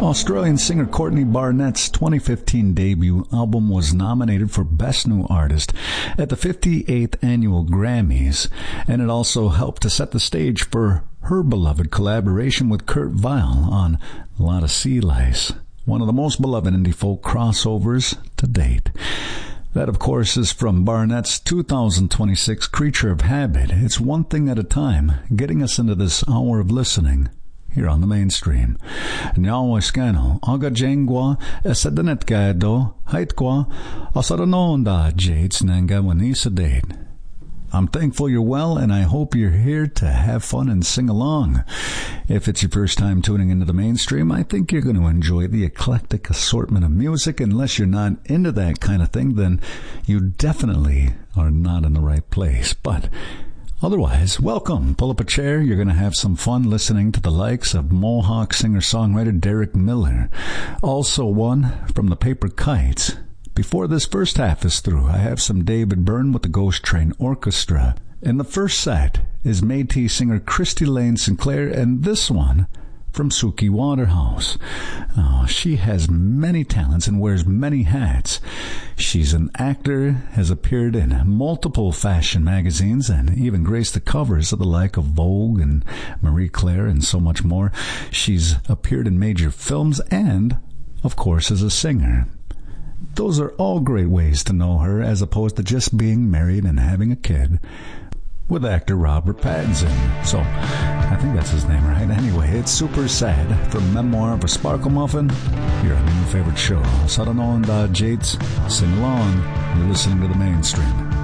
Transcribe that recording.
Australian singer Courtney Barnett's 2015 debut album was nominated for Best New Artist at the 58th Annual Grammys, and it also helped to set the stage for her beloved collaboration with Kurt Vile on Lot of Sea Lice, one of the most beloved indie folk crossovers to date. That, of course, is from Barnett's 2026 Creature of Habit. It's one thing at a time, getting us into this hour of listening here on the Mainstream. Nyawaskano, aga jengwa, esadanetgado, haitkwa, asaranonda jates nangawanisa date. I'm thankful you're well, and I hope you're here to have fun and sing along. If it's your first time tuning into the Mainstream, I think you're going to enjoy the eclectic assortment of music. Unless you're not into that kind of thing, then you definitely are not in the right place. But otherwise, welcome. Pull up a chair. You're going to have some fun listening to the likes of Mohawk singer-songwriter Derek Miller. Also one from the Paper Kites. Before this first half is through, I have some David Byrne with the Ghost Train Orchestra. And the first set is Métis singer Christy Lane Sinclair, and this one from Suki Waterhouse. Oh, she has many talents and wears many hats. She's an actor, has appeared in multiple fashion magazines, and even graced the covers of the like of Vogue and Marie Claire and so much more. She's appeared in major films and, of course, as a singer. Those are all great ways to know her, as opposed to just being married and having a kid with actor Robert Pattinson. So, I think that's his name, right? Anyway, it's Super Sad from Memoir of a Sparkle Muffin. You're on your favorite show, Saranon Da Jates. Sing along. You're listening to the Mainstream.